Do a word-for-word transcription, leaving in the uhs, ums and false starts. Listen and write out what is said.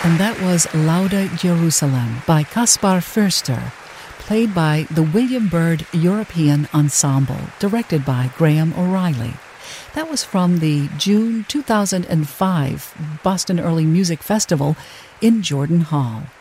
And that was Lauda Jerusalem by Kaspar Förster, played by the William Byrd European Ensemble, directed by Graham O'Reilly. That was from the June two thousand five Boston Early Music Festival in Jordan Hall.